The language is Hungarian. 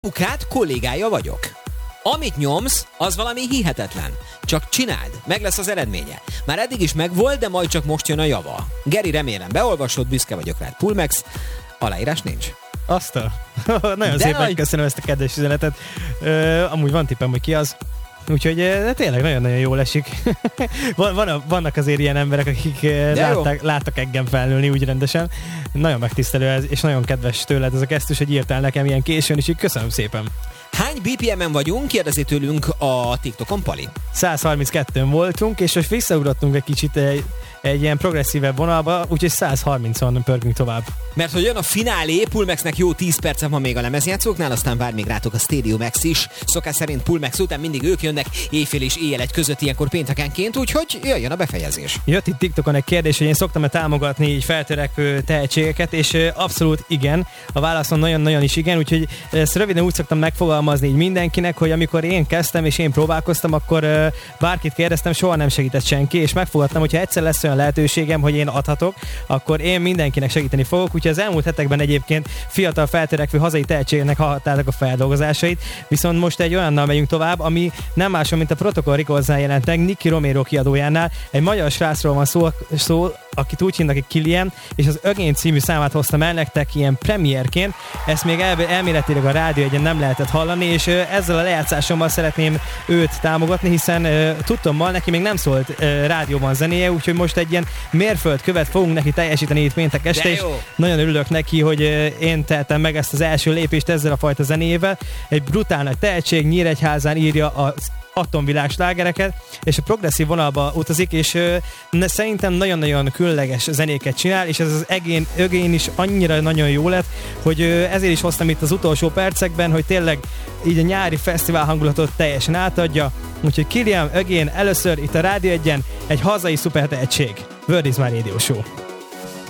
Apukát kollégája vagyok. Amit nyomsz, az valami hihetetlen. Csak csináld, meg lesz az eredménye. Már eddig is megvolt, de majd csak most jön a java. Geri, remélem beolvasod, büszke vagyok rád. Pulmex, aláírás nincs. Nagyon szépen köszönöm ezt a kedves üzenetet. Amúgy van tippem, hogy ki az. Úgyhogy de tényleg nagyon-nagyon jól esik. Vannak azért ilyen emberek, akik láttak engem felnőni úgy rendesen. Nagyon megtisztelő ez, és nagyon kedves tőled ez a gesztus, hogy írtál nekem ilyen későn, és így köszönöm szépen. Hány BPM-en vagyunk? Kérdezi tőlünk a TikTokon Pali. 132-ön voltunk, és most visszaugrottunk egy kicsit egy ilyen progresszívebb vonalba, úgyhogy 130-on pörgünk tovább. Mert hogy jön a finálé, Pulmexnek jó 10 perce van még a lemezjátszóknál, aztán vár még rátok a Stadium X is. Szokás szerint Pulmex után mindig ők jönnek éjfél és éjjel egy között, ilyenkor péntekenként, úgyhogy jöjjön a befejezés. Jött itt TikTokon egy kérdés, hogy én szoktam-e támogatni így feltörekvő tehetségeket, és abszolút igen. A válaszom nagyon-nagyon is igen, úgyhogy ezt röviden úgy szoktam megfogalmazni így mindenkinek, hogy amikor én kezdtem és én próbálkoztam, akkor bárkit kérdeztem, soha nem segített senki, és megfogadtam, hogyha egyszer lesz olyan lehetőségem, hogy én adhatok, akkor én mindenkinek segíteni fogok. Úgyhogy az elmúlt hetekben egyébként fiatal feltörekvő hazai tehetségeknek hallhattátok a feldolgozásait, viszont most egy olyannal megyünk tovább, ami nem máson, mint a Protocol Recordsnál jelent meg, Nicky Romero kiadójánál. Egy magyar srácról van szó, akit úgy hívnak, hogy Kilian, és az Again című számát hoztam el nektek ilyen premierként. Ezt még elméletileg a Rádió Egyen nem lehetett hallani, és ezzel a lejátszásommal szeretném őt támogatni, hiszen tudtommal neki még nem szólt rádióban zenéje, úgyhogy most egy ilyen mérföldkövet fogunk neki teljesíteni itt péntek este, és nagyon örülök neki, hogy én tehetem meg ezt az első lépést ezzel a fajta zenével. Egy brutál nagy tehetség, Nyíregyházán írja az atomvilág slágereket, és a progresszív vonalba utazik, és szerintem nagyon-nagyon különleges zenéket csinál, és ez az Again is annyira nagyon jó lett, hogy ezért is hoztam itt az utolsó percekben, hogy tényleg így a nyári fesztivál hangulatot teljesen átadja. Úgyhogy Kilian, Again először itt a Rádió Egyen, egy hazai szuper tehetség. Word is my Radio Show.